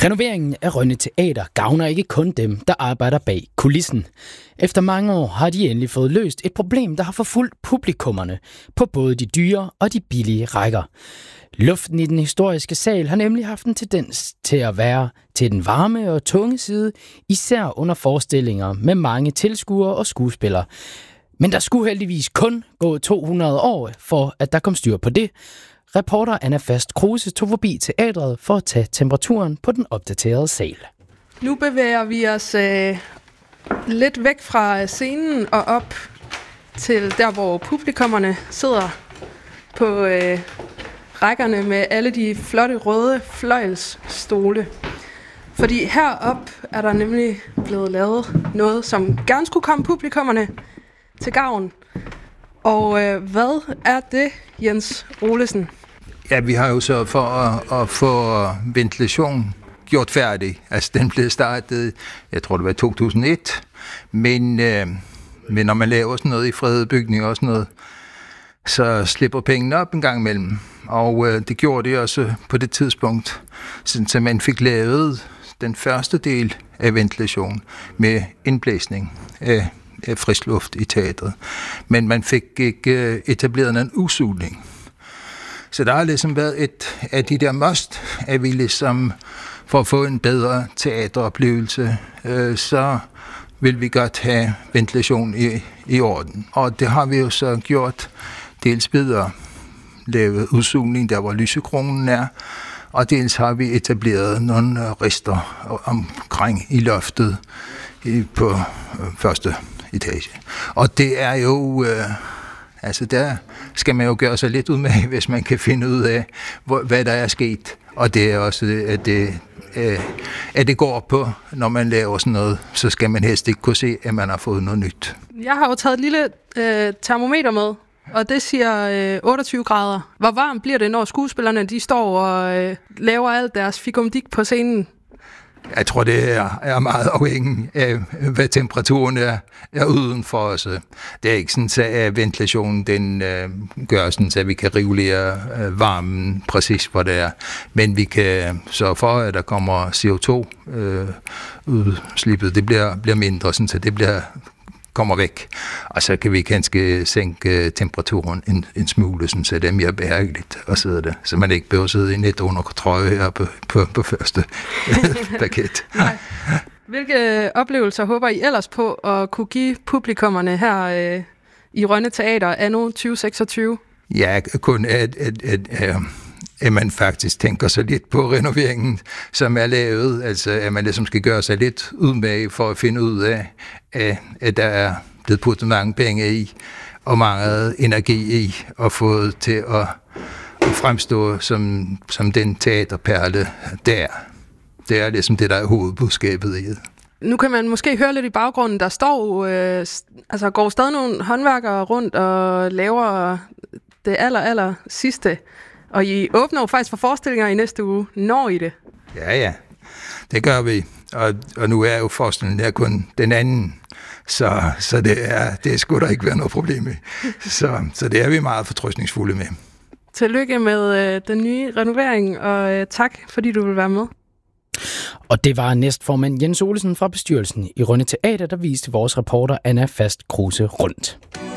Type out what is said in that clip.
Renoveringen af Rønne Teater gavner ikke kun dem, der arbejder bag kulissen. Efter mange år har de endelig fået løst et problem, der har forfulgt publikummerne på både de dyre og de billige rækker. Luften i den historiske sal har nemlig haft en tendens til at være til den varme og tunge side, især under forestillinger med mange tilskuere og skuespillere. Men der skulle heldigvis kun gå 200 år, for at der kom styr på det. Reporter Anna Fast Kruse tog forbi teatret for at tage temperaturen på den opdaterede sal. Nu bevæger vi os lidt væk fra scenen og op til der, hvor publikummerne sidder på rækkerne med alle de flotte røde fløjelsstole. Fordi herop er der nemlig blevet lavet noget, som gerne skulle komme publikummerne til gavn. Og hvad er det, Jens Olesen? Ja, vi har jo sørget for at få ventilation gjort færdig. Altså, den blev startet, jeg tror det var 2001. Men når man laver sådan noget i fredede bygninger og sådan noget, så slipper pengene op en gang imellem. Og det gjorde det også på det tidspunkt, så man fik lavet den første del af ventilation med indblæsning af frisk luft i teatret. Men man fik ikke etableret en udsugning. Så der har ligesom været et af de der must, at vi ligesom for at få en bedre teateroplevelse, så vil vi godt have ventilation i orden. Og det har vi jo så gjort dels bedre, lavet udsugning der, hvor lysekronen er, og dels har vi etableret nogle rister omkring i loftet på første etage. Og det er jo, altså der skal man jo gøre sig lidt ud med, hvis man kan finde ud af, hvad der er sket. Og det er også, at det går på, når man laver sådan noget, så skal man helst ikke kunne se, at man har fået noget nyt. Jeg har jo taget et lille termometer med, og det siger 28 grader. Hvor varmt bliver det, når skuespillerne de står og laver alt deres fikumdik på scenen? Jeg tror, det er meget afhængigt af, hvad temperaturen er uden for os. Det er ikke sådan, at ventilationen den gør sådan, at vi kan regulere varmen præcis, hvor det er. Men vi kan sørge for, at der kommer CO2-udslippet. Det bliver mindre, sådan, så det kommer væk. Og så kan vi ganske sænke temperaturen en smule, sådan, så det er mere behageligt at sidde der. Så man ikke behøver at sidde i net under trøje her på første paket. Hvilke oplevelser håber I ellers på at kunne give publikummerne her i Rønne Teater anno 2026? Ja, kun at man faktisk tænker sig lidt på renoveringen, som er lavet. Altså, at man ligesom skal gøre sig lidt udmage for at finde ud af, at der er blevet puttet mange penge i, og meget energi i, og fået til at fremstå som den teaterperle der. Det er ligesom det, der er hovedbudskabet i det. Nu kan man måske høre lidt i baggrunden, der står, går stadig nogle håndværkere rundt og laver det aller sidste. Og I åbner jo faktisk for forestillinger i næste uge. Når I det? Ja, det gør vi. Og nu er jo forestillingen der kun den anden. Så det skulle der ikke være noget problem med. Så det er vi meget fortrøstningsfulde med. Tillykke med den nye renovering, og tak, fordi du vil være med. Og det var næstformand Jens Olesen fra bestyrelsen i Rønne Teater, der viste vores reporter Anna Fast Kruse rundt.